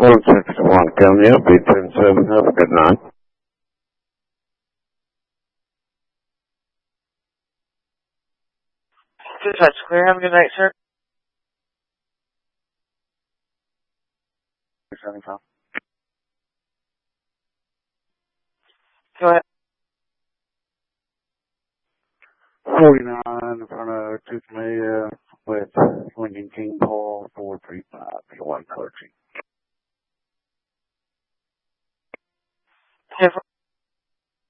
161, can you be 10-7? Have a good night. Dispatch clear. Have a good night, sir. 75. Go ahead. 49 in front of Tooth May,